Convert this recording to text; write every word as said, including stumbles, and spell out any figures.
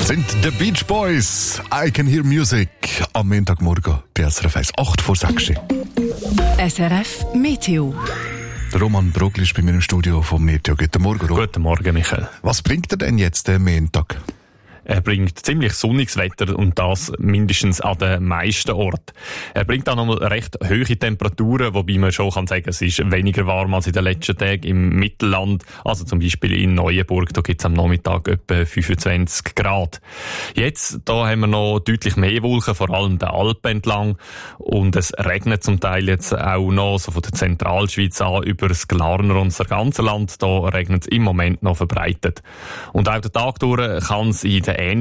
sind The Beach Boys. I Can Hear Music. Am Montagmorgen, die S R F eins, acht vor sechs. S R F Meteo. Der Roman Brogli ist bei mir im Studio vom Meteo. Guten Morgen, Roman. Guten Morgen, Michael. Was bringt er denn jetzt, der Montag? Er bringt ziemlich sonniges Wetter und das mindestens an den meisten Orten. Er bringt auch nochmal recht hohe Temperaturen, wobei man schon kann sagen, es ist weniger warm als in den letzten Tagen im Mittelland. Also zum Beispiel in Neuenburg, da gibt es am Nachmittag etwa fünfundzwanzig Grad. Jetzt, da haben wir noch deutlich mehr Wolken, vor allem den Alpen entlang. Und es regnet zum Teil jetzt auch noch so von der Zentralschweiz an über das Glarner und das ganze Land. Da regnet es im Moment noch verbreitet. Und auch den Tag durch kann es in den